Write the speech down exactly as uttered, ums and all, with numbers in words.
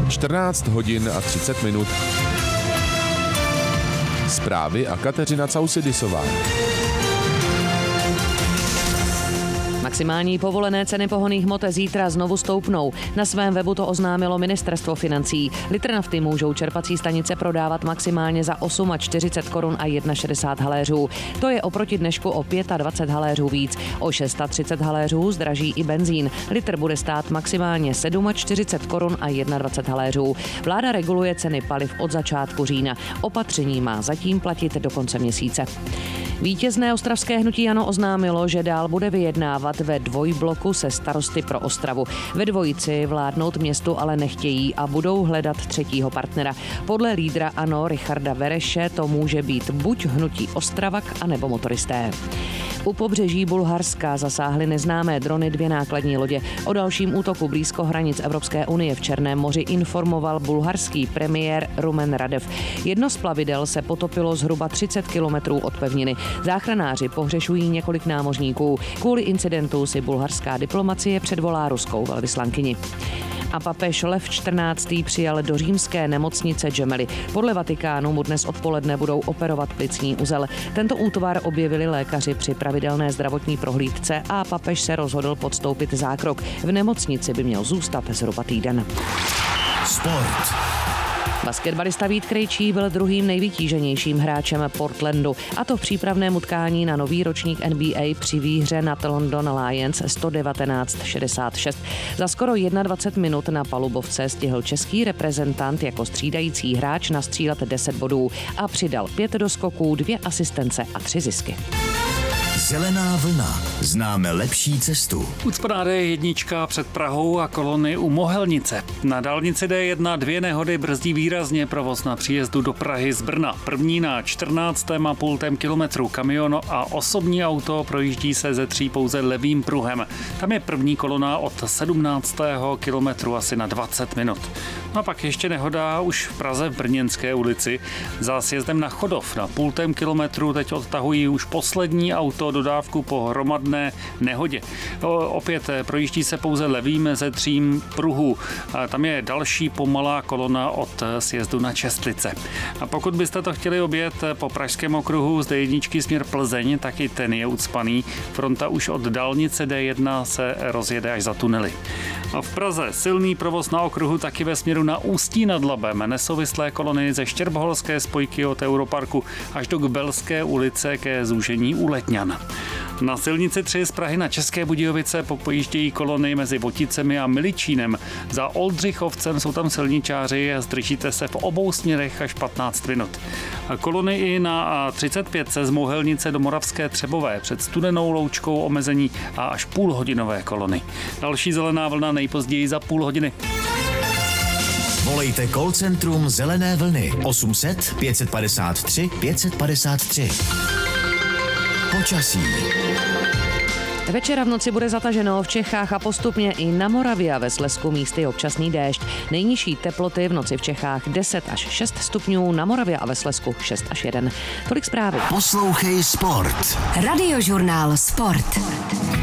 čtrnáct hodin a třicet minut. Zprávy a Kateřina Causidisová. Maximální povolené ceny pohonných hmot zítra znovu stoupnou. Na svém webu to oznámilo ministerstvo financí. Litr nafty můžou čerpací stanice prodávat maximálně za čtyřicet osm korun a šedesát jedna haléřů. To je oproti dnešku o dvacet pět haléřů víc. O třicet šest haléřů zdraží i benzín. Litr bude stát maximálně čtyřicet sedm korun a dvacet jedna haléřů. Vláda reguluje ceny paliv od začátku října. Opatření má zatím platit do konce měsíce. Vítězné ostravské hnutí ANO oznámilo, že dál bude vyjednávat ve dvojbloku se starosty pro Ostravu. Ve dvojici vládnout městu ale nechtějí a budou hledat třetího partnera. Podle lídra ANO Richarda Vereše to může být buď hnutí Ostravak, anebo motoristé. U pobřeží Bulharska zasáhly neznámé drony dvě nákladní lodě. O dalším útoku blízko hranic Evropské unie v Černém moři informoval bulharský premiér Rumen Radev. Jedno z plavidel se potopilo zhruba třicet kilometrů od pevniny. Záchranáři pohřešují několik námořníků. Kvůli incidentu si bulharská diplomacie předvolá ruskou velvyslankyni. A papež Lev čtrnáctý přijal do římské nemocnice Gemelli. Podle Vatikánu mu dnes odpoledne budou operovat plicní uzel. Tento útvar objevili lékaři při pravidelné zdravotní prohlídce a papež se rozhodl podstoupit zákrok. V nemocnici by měl zůstat zhruba týden. Sport. Basketbalista Vít Krejčí byl druhým nejvytíženějším hráčem Portlandu, a to v přípravném utkání na nový ročník N B A při výhře nad London Lions sto devatenáct šedesát šest. Za skoro dvacet jedna minut na palubovce stihl český reprezentant jako střídající hráč nastřílet deset bodů a přidal pět doskoků, dvě asistence a tři zisky. Zelená vlna. Známe lepší cestu. Ucpaná D jedna před Prahou a kolony u Mohelnice. Na dálnici D jedna dvě nehody brzdí výrazně provoz na příjezdu do Prahy z Brna. První na čtrnáctém a půl kilometru kamion a osobní auto projíždí se ze tří pouze levým pruhem. Tam je první kolona od sedmnáctého kilometru asi na dvacet minut. No a pak ještě nehoda už v Praze v Brněnské ulici. Za sjezdem na Chodov na půltém kilometru teď odtahují už poslední auto dodávku po hromadné nehodě. Opět projíždí se pouze levým ze třím pruhů. Tam je další pomalá kolona od sjezdu na Čestlice. A pokud byste to chtěli objet po pražském okruhu z D jedna směr Plzeň, tak i ten je ucpaný. Fronta už od dálnice D jedna se rozjede až za tunely. A v Praze silný provoz na okruhu taky ve směru na Ústí nad Labem. Nesouvislé kolony ze Štěrboholské spojky od Europarku až do Kbelské ulice ke zúžení u Letňan. Na silnici tři z Prahy na České Budějovice pojíždějí kolony mezi Voticemi a Miličínem. Za Oldřichovcem jsou tam silničáři a zdržíte se v obou směrech až patnáct minut. Kolony i na A třicet pět z Mohelnice do Moravské Třebové před Studenou Loučkou omezení a až půlhodinové kolony. Další zelená vlna nejpozději za půl hodiny. Volejte call centrum Zelené vlny osm set pět padesát tři pět padesát tři. Počasí. Večera v noci bude zataženo v Čechách a postupně i na Moravě a ve Slezsku místy občasný déšť. Nejnižší teploty v noci v Čechách deset až šest stupňů, na Moravě a ve Slezsku šest až jedna. Tolik zprávy. Poslouchej Sport. Radiožurnál Sport.